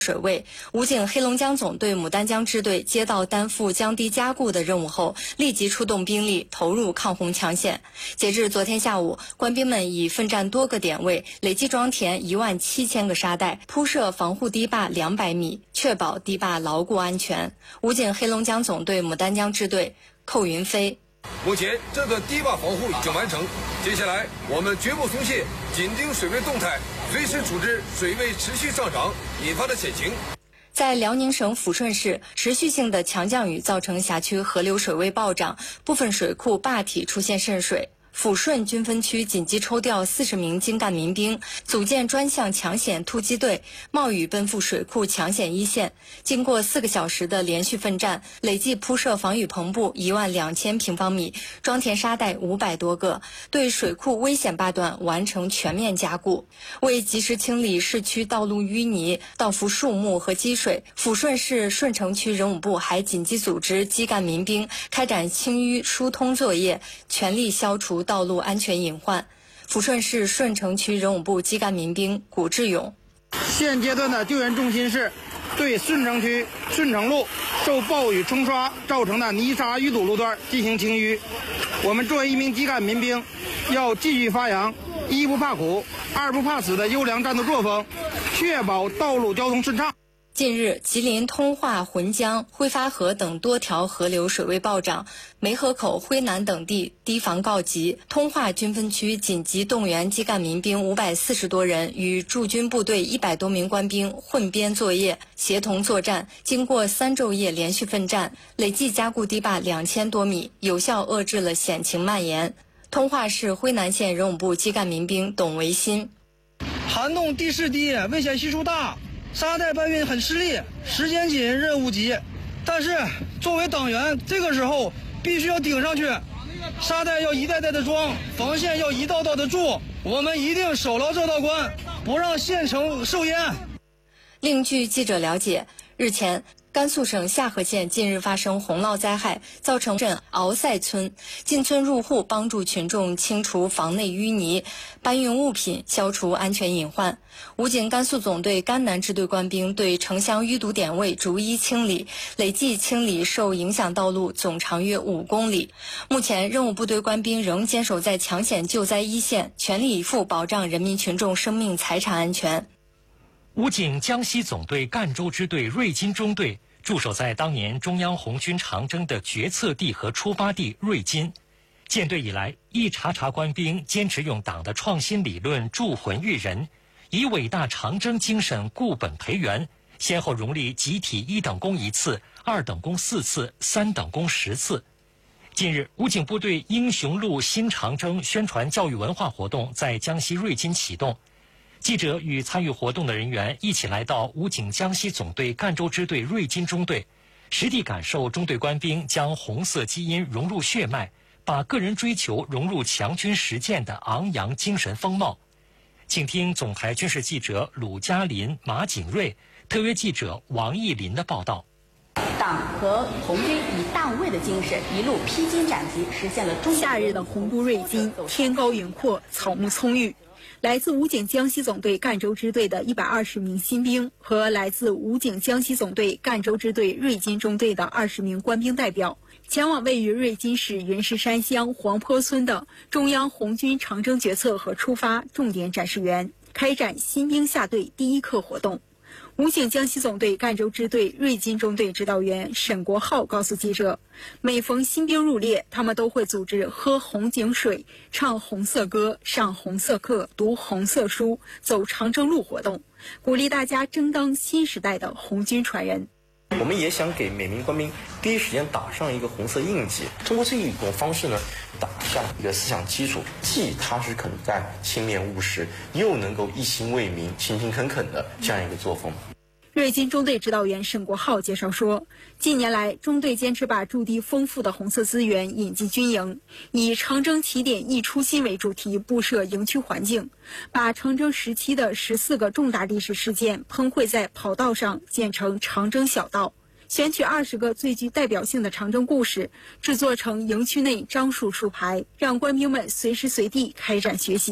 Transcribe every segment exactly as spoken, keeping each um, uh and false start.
水位，武警黑龙江总队牡丹江支队接到担负江堤加固的任务后，立即出动兵力投入抗洪抢险。截至昨天下午，官兵们已奋战多个点位，累计装填一万七千个沙袋，铺设防护堤坝两百米，确保堤坝牢固安全。武警黑龙江总队牡丹江支队寇云飞。 目前这个堤坝防护已经完成，接下来我们绝不松懈，紧盯水位动态，随时处置水位持续上涨引发的险情。 在辽宁省抚顺市，持续性的强降雨造成辖区河流水位暴涨，部分水库坝体出现渗水。抚顺军分区紧急抽调四十名精干民兵，组建专项抢险突击队，冒雨奔赴水库抢险一线。经过四个小时的连续奋战，累计铺设防雨篷布一万两千平方米，装填沙袋五百多个，对水库危险坝段完成全面加固。为及时清理市区道路淤泥、倒伏树木和积水，抚顺市顺城区人武部还紧急组织基干民兵开展清淤疏通作业，全力消除道路安全隐患。抚顺市顺城区人武部基干民兵古志勇： 现阶段的救援重心是对顺城区顺城路受暴雨冲刷造成的泥沙淤堵路段进行清淤。我们作为一名基干民兵，要继续发扬一不怕苦、二不怕死的优良战斗作风，确保道路交通顺畅。 近日，吉林通化、浑江、挥发河等多条河流水位暴涨，梅河口、辉南等地堤防告急。通化军分区紧急动员基干民兵五百四十多人，与驻军部队一百多名官兵混编作业，协同作战。经过三昼夜连续奋战，累计加固堤坝两千多米，有效遏制了险情蔓延。通化市辉南县人武部基干民兵董维新： 涵洞地势低，危险系数大。沙袋搬运很吃力，时间紧，任务急。但是作为党员，这个时候必须要顶上去，沙袋要一袋袋的装，防线要一道道的筑。我们一定守牢这道关，不让县城受淹。 另据记者了解，日前甘肃省夏河县近日发生洪涝灾害，造成镇敖塞村进村入户，帮助群众清除房内淤泥，搬运物品，消除安全隐患。武警甘肃总队甘南支队官兵对城乡淤堵点位逐一清理，累计清理受影响道路总长约五公里。目前，任务部队官兵仍坚守在抢险救灾一线，全力以赴保障人民群众生命财产安全。 武警江西总队赣州支队瑞金中队驻守在当年中央红军长征的决策地和出发地瑞金。建队以来，一茬茬官兵坚持用党的创新理论铸魂育人，以伟大长征精神固本培元，先后荣立集体一等功一次、二等功四次、三等功十次。近日，武警部队英雄路新长征宣传教育文化活动在江西瑞金启动。记者与参与活动的人员一起来到武警江西总队赣州支队瑞金中队，实地感受中队官兵将红色基因融入血脉，把个人追求融入强军实践的昂扬精神风貌。请听总台军事记者鲁嘉林、马景瑞，特约记者王艺林的报道。 党和红军以大无畏的精神，一路披荆斩棘，实现了中夏日的洪都瑞金，天高云阔，草木葱郁。来自武警江西总队赣州支队的一百二十名新兵和来自武警江西总队赣州支队瑞金中队的二十名官兵代表，前往位于瑞金市云石山乡黄坡村的中央红军长征决策和出发重点展示园，开展新兵下队第一课活动。武警江西总队赣州支队瑞金中队指导员沈国浩告诉记者，每逢新兵入列，他们都会组织喝红警水、唱红色歌、上红色课、读红色书、走长征路活动，鼓励大家争当新时代的红军传人。 我们也想给每名官兵第一时间打上一个红色印记，通过这一种方式呢，打下一个思想基础，既踏实肯干、勤勉务实，又能够一心为民、勤勤恳恳的这样一个作风。 瑞金中队指导员沈国浩介绍说，近年来中队坚持把驻地丰富的红色资源引进军营，以长征起点一初心为主题布设营区环境，把长征时期的十四个重大历史事件喷绘在跑道上，建成长征小道，选取二十个最具代表性的长征故事，制作成营区内樟树树牌，让官兵们随时随地开展学习。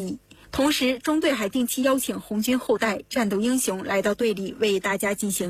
同时，中队还定期邀请红军后代、战斗英雄来到队里为大家进行